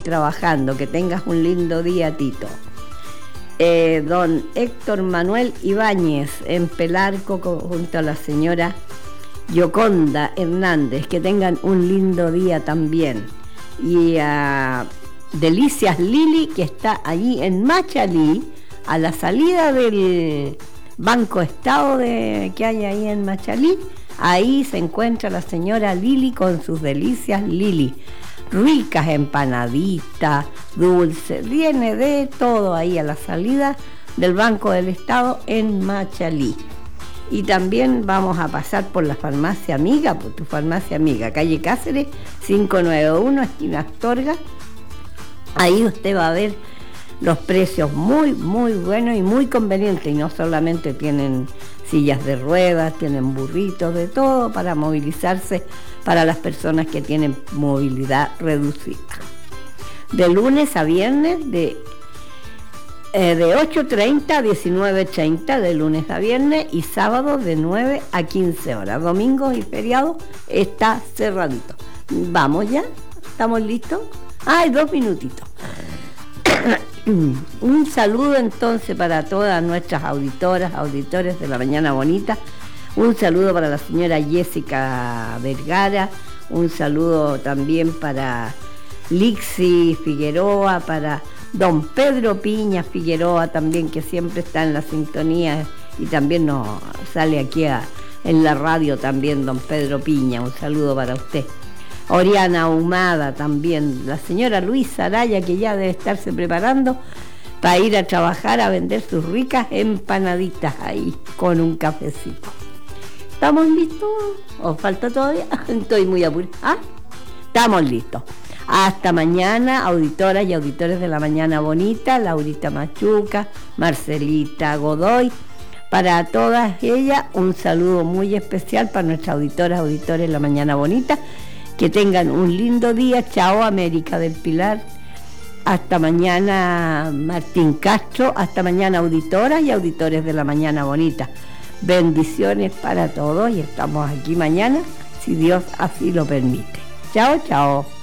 trabajando. Que tengas un lindo día, Tito. Don Héctor Manuel Ibáñez en Pelarco junto a la señora Yoconda Hernández, que tengan un lindo día también. Y a Delicias Lili, que está allí en Machalí, a la salida del Banco Estado que hay ahí en Machalí. Ahí se encuentra la señora Lili con sus Delicias Lili, ricas empanaditas, dulces, viene de todo ahí a la salida del Banco del Estado en Machalí. Y también vamos a pasar por la farmacia amiga, por tu farmacia amiga, calle Cáceres, 591, esquina Astorga. Ahí usted va a ver los precios muy, muy buenos y muy convenientes. Y no solamente tienen sillas de ruedas, tienen burritos, de todo para movilizarse para las personas que tienen movilidad reducida. De lunes a viernes, de 8:30 a 19:30 de lunes a viernes, y sábado de 9 a 15 horas. Domingos y feriados está cerradito. Vamos ya, ¿estamos listos? Hay 2 minutitos. Un saludo entonces para todas nuestras auditoras, auditores de La Mañana Bonita. Un saludo para la señora Jessica Vergara. Un saludo también para Lixi Figueroa, para don Pedro Piña Figueroa también, que siempre está en la sintonía y también nos sale aquí en la radio también, don Pedro Piña. Un saludo para usted. Oriana Ahumada también, la señora Luisa Araya, que ya debe estarse preparando para ir a trabajar a vender sus ricas empanaditas ahí con un cafecito. ¿Estamos listos? ¿Os falta todavía? Estoy muy apurada. ¿Ah? Estamos listos. Hasta mañana, auditoras y auditores de La Mañana Bonita, Laurita Machuca, Marcelita Godoy. Para todas ellas, un saludo muy especial para nuestras auditoras, auditores de La Mañana Bonita. Que tengan un lindo día. Chao, América del Pilar. Hasta mañana, Martín Castro. Hasta mañana, auditoras y auditores de La Mañana Bonita. Bendiciones para todos y estamos aquí mañana, si Dios así lo permite. Chao, chao.